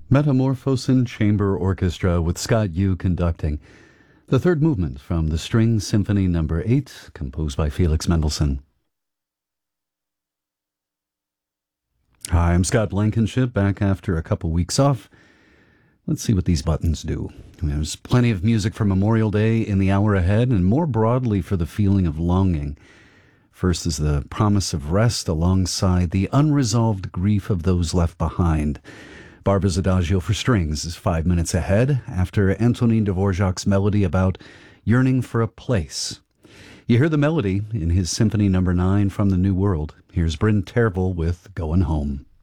Metamorphosen Chamber Orchestra with Scott Yu conducting. The third movement from the String Symphony No. 8, composed by Felix Mendelssohn. Hi, I'm Scott Blankenship, back after a couple weeks off. Let's see what these buttons do. There's plenty of music for Memorial Day in the hour ahead, and more broadly for the feeling of longing. First is the promise of rest alongside the unresolved grief of those left behind. Barbara's Adagio for Strings is 5 minutes ahead after Antonin Dvorak's melody about yearning for a place. You hear the melody in his Symphony No. 9 from the New World. Here's Bryn Tervel with Goin' Home.